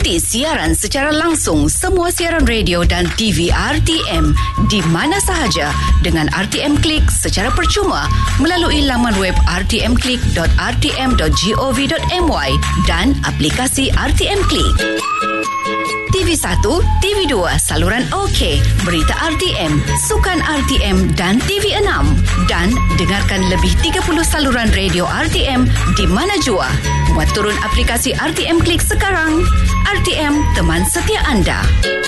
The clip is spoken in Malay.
Ikuti siaran secara langsung semua siaran radio dan TV RTM di mana sahaja dengan RTM Klik secara percuma melalui laman web rtmklik.rtm.gov.my dan aplikasi RTM Klik. TV1, TV2 saluran OK, berita RTM, sukan RTM dan TV6. Dan dengarkan lebih 30 saluran radio RTM di mana jua. Muat turun aplikasi RTM Klik sekarang. RTM, teman setia anda.